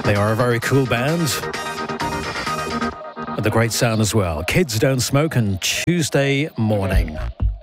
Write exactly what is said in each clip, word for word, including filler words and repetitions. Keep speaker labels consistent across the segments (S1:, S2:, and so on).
S1: They are a very cool band. And the great sound as well. Kids Don't Smoke on Tuesday morning.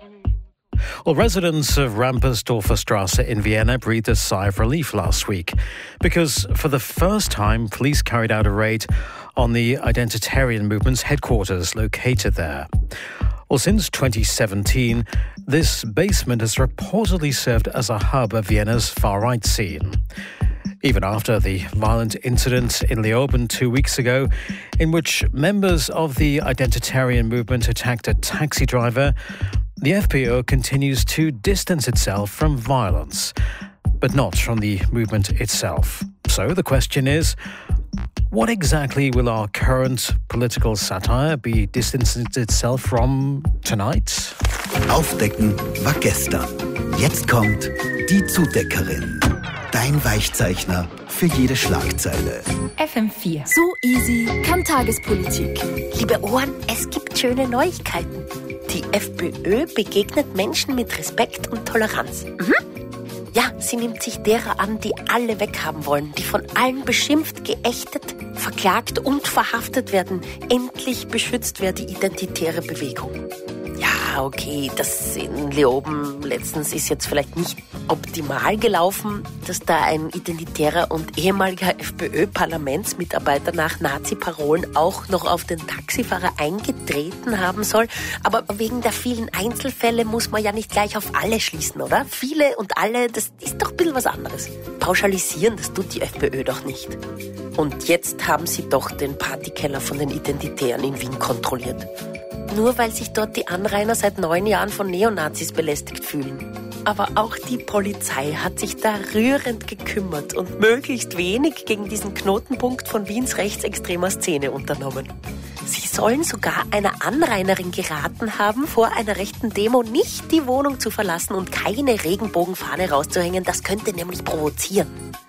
S1: Well, residents of Rampersdorfer Straße in Vienna breathed a sigh of relief last week because for the first time, police carried out a raid on the Identitarian movement's headquarters located there. Well, since twenty seventeen, this basement has reportedly served as a hub of Vienna's far-right scene. Even after the violent incident in Leoben two weeks ago, in which members of the Identitarian movement attacked a taxi driver, the F P Ö continues to distance itself from violence, but not from the movement itself. So the question is, what exactly will our current political satire be distancing itself from tonight?
S2: Aufdecken war gestern. Jetzt kommt die Zudeckerin. Dein Weichzeichner für jede Schlagzeile.
S3: F M vier.
S4: So easy kann Tagespolitik.
S5: Liebe Ohren, es gibt schöne Neuigkeiten. Die FPÖ begegnet Menschen mit Respekt und Toleranz. Mhm. Ja, sie nimmt sich derer an, die alle weghaben wollen, die von allen beschimpft, geächtet, verklagt und verhaftet werden. Endlich beschützt wer die identitäre Bewegung. Ja, okay, das in Leoben letztens ist jetzt vielleicht nicht optimal gelaufen, dass da ein identitärer und ehemaliger FPÖ-Parlamentsmitarbeiter nach Nazi-Parolen auch noch auf den Taxifahrer eingetreten haben soll. Aber wegen der vielen Einzelfälle muss man ja nicht gleich auf alle schließen, oder? Viele und alle, das ist doch ein bisschen was anderes. Pauschalisieren, das tut die FPÖ doch nicht. Und jetzt haben sie doch den Partykeller von den Identitären in Wien kontrolliert. Nur weil sich dort die Anrainer seit neun Jahren von Neonazis belästigt fühlen. Aber auch die Polizei hat sich da rührend gekümmert und möglichst wenig gegen diesen Knotenpunkt von Wiens rechtsextremer Szene unternommen. Sie sollen sogar einer Anrainerin geraten haben, vor einer rechten Demo nicht die Wohnung zu verlassen und keine Regenbogenfahne rauszuhängen. Das könnte nämlich provozieren.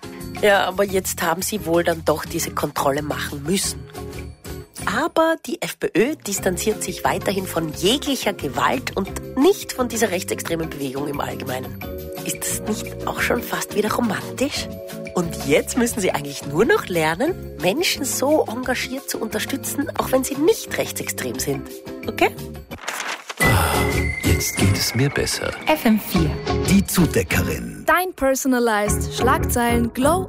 S5: Ja, aber jetzt haben sie wohl dann doch diese Kontrolle machen müssen. Aber die FPÖ distanziert sich weiterhin von jeglicher Gewalt und nicht von dieser rechtsextremen Bewegung im Allgemeinen. Ist das nicht auch schon fast wieder romantisch? Und jetzt müssen sie eigentlich nur noch lernen, Menschen so engagiert zu unterstützen, auch wenn sie nicht rechtsextrem sind. Okay?
S2: Jetzt geht es mir besser.
S3: F M vier.
S2: Die Zudeckerin.
S4: Dein personalized Schlagzeilen Glow